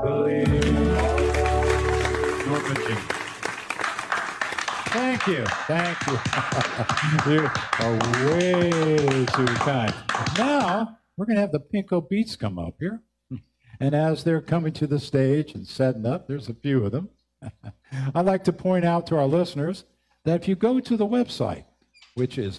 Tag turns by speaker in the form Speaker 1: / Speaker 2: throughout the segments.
Speaker 1: believe. Norma Jean. Thank you. Thank you. You are way too kind. Now, we're going to have the Pinko Beats come up here. And as they're coming to the stage and setting up, there's a few of them. I'd like to point out to our listeners that if you go to the website, which is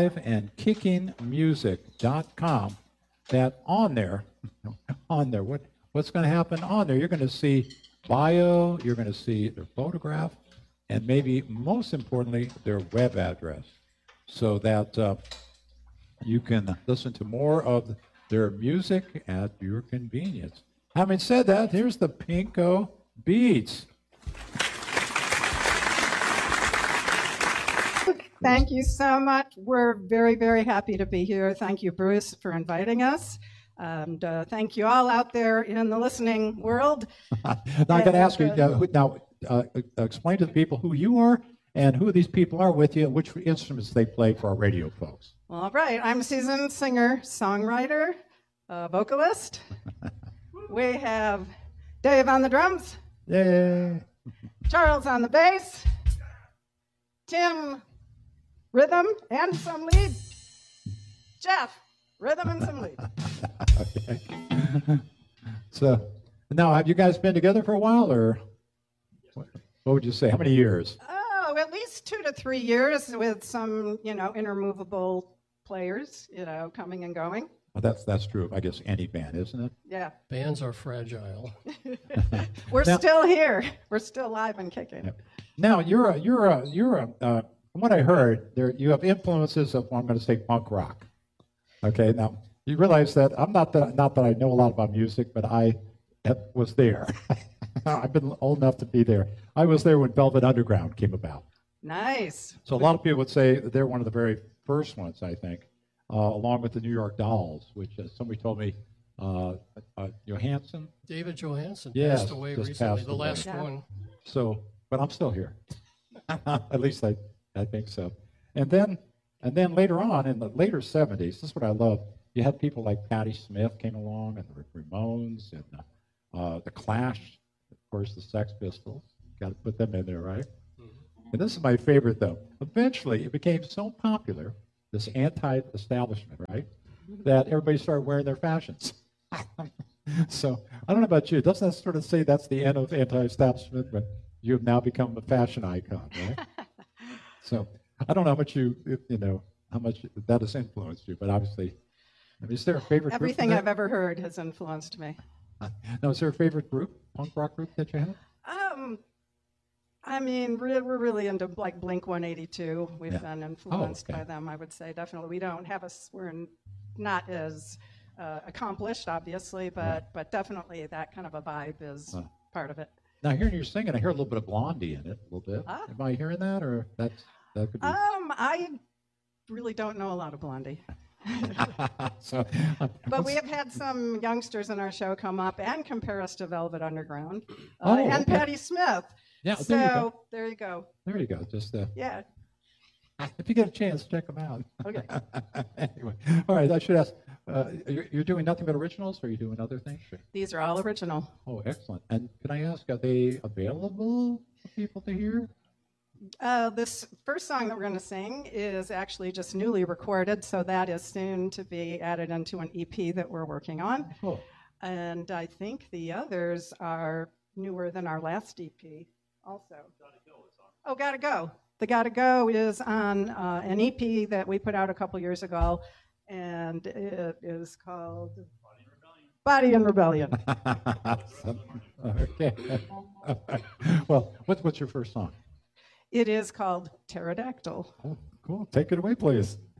Speaker 1: liveandkickingmusic.com, that on there, what's going to happen on there, you're going to see bio, you're going to see their photograph, and maybe most importantly, their web address, so that you can listen to more of their music at your convenience. Having said that, here's the Pinko Beats.
Speaker 2: Thank you so much. We're very, very happy to be here. Thank you, Bruce, for inviting us. And thank you all out there in the listening world.
Speaker 1: Now, I got to ask you, explain to the people who you are and who these people are with you and which instruments they play for our radio folks.
Speaker 2: All right. I'm Susan, singer, songwriter, vocalist. We have Dave on the drums.
Speaker 1: Yay.
Speaker 2: Charles on the bass. Tim, rhythm and some lead. Jeff, rhythm and some lead.
Speaker 1: Okay. So, now, have you guys been together for a while, or what would you say? How many years?
Speaker 2: Oh, at least 2 to 3 years with some, intermovable players, coming and going.
Speaker 1: Well, that's true of, I guess, any band, isn't it?
Speaker 2: Yeah.
Speaker 3: Bands are fragile.
Speaker 2: We're still here. We're still live and kicking.
Speaker 1: Yeah. Now, from what I heard, you have influences of, I'm going to say, punk rock. Okay, now, you realize that not that I know a lot about music, but I was there. I've been old enough to be there. I was there when Velvet Underground came about.
Speaker 2: Nice.
Speaker 1: So a lot of people would say that they're one of the very first ones, I think, along with the New York Dolls, which somebody told me, Johansson?
Speaker 3: David Johansson
Speaker 1: Yes,
Speaker 3: passed away
Speaker 1: just
Speaker 3: recently,
Speaker 1: passed
Speaker 3: the
Speaker 1: away.
Speaker 3: last
Speaker 2: Yeah.
Speaker 3: one.
Speaker 1: So, but I'm still here. At least I think so. And then later on, in the later 70s, this is what I love. You had people like Patti Smith came along, and the Ramones, and the Clash, of course, the Sex Pistols. Got to put them in there, right?
Speaker 3: Mm-hmm.
Speaker 1: And this is my favorite, though. Eventually, it became so popular, this anti-establishment, right, that everybody started wearing their fashions. So I don't know about you. Doesn't that sort of say that's the end of anti-establishment, when you have now become a fashion icon, right? So I don't know how much how much that has influenced you, but obviously, is there a favorite
Speaker 2: Everything
Speaker 1: group?
Speaker 2: I've ever heard has influenced me.
Speaker 1: No, is there a favorite group, punk rock group that you have?
Speaker 2: We're really into like Blink-182. We've
Speaker 1: Yeah.
Speaker 2: been influenced
Speaker 1: okay.
Speaker 2: by them, I would say, definitely. We're not as accomplished, obviously, but definitely that kind of a vibe is part of it.
Speaker 1: Now, hearing you singing, I hear a little bit of Blondie in it, a little bit.
Speaker 2: Ah.
Speaker 1: Am I hearing that, or that could be?
Speaker 2: I really don't know a lot of Blondie.
Speaker 1: So,
Speaker 2: But we have had some youngsters in our show come up and compare us to Velvet Underground
Speaker 1: okay.
Speaker 2: and Patti Smith.
Speaker 1: Yeah,
Speaker 2: So
Speaker 1: there you go.
Speaker 2: there you go.
Speaker 1: There you go. Just
Speaker 2: Yeah.
Speaker 1: if you get a chance, check them out.
Speaker 2: Okay.
Speaker 1: Anyway, all right. I should ask. You're doing nothing but originals, or are you doing other things?
Speaker 2: These are all original.
Speaker 1: Oh, excellent. And can I ask, are they available for people to hear?
Speaker 2: This first song that we're going to sing is actually just newly recorded, so that is soon to be added into an EP that we're working on.
Speaker 1: Oh,
Speaker 2: And I think the others are newer than our last EP also. Oh, Gotta Go. The Gotta Go is on an EP that we put out a couple years ago, and it is called Body in Rebellion.
Speaker 1: Okay. Well, what's your first song?
Speaker 2: It is called Pterodactyl.
Speaker 1: Oh, cool. Take it away, please.